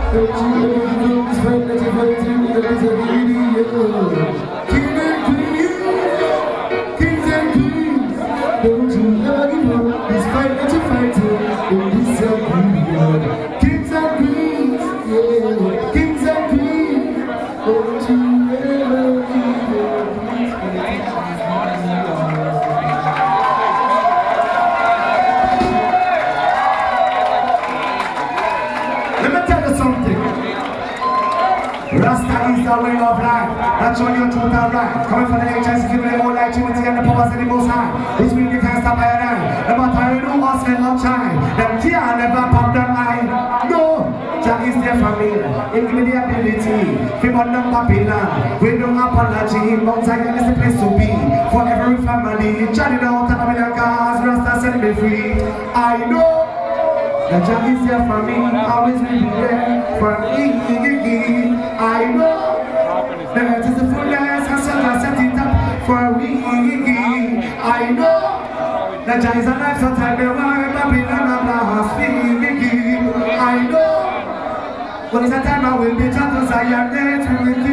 Don't you ever give up this fight that you're fighting, because I'm idiot. King and queen, kings and queens. Don't you ever give up this fight that you're fighting in this period. Kings and queens, yeah, kings and queens. Don't you ever give up this fight that you're fighting. Let me tell you something. Rasta is the way of life. That's all you're told right. Coming from the HS, giving them all like Trinity and the powers of the Most High. Which means you can't stop by your eye. No matter how you do us and not shine. Them can't never pop them eye. No, Jah is there for me. Give me the ability. Feel them Babylon. We don't apology. Mount Zion is the place to be. For every family. Johnny down to a million cars. Rasta set me free. I know that Jah is there for me, always will be there for me. I know that is the fullness and so I set it up for me. I know that Jah is alive, so tell me why Babylon and blasphemy. I know when it's a time I will be taught to Zion,